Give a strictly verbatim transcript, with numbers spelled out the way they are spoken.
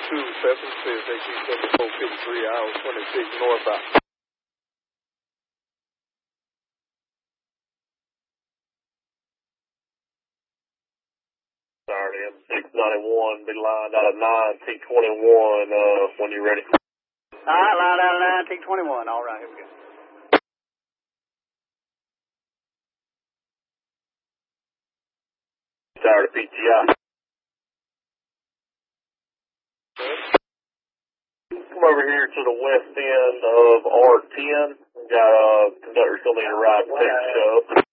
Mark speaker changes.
Speaker 1: two seven six, A Q seventy-four fifty-three, hour twenty-six northbound.
Speaker 2: Sorry, M six ninety-one, be lined out of nine T twenty-one uh, when you're ready.
Speaker 3: All right, lined out of nine T twenty-one. All right, here we go.
Speaker 2: Sorry to P T I. Come over here to the west end of R ten. Got a uh, conductor's going to need a right tech shove.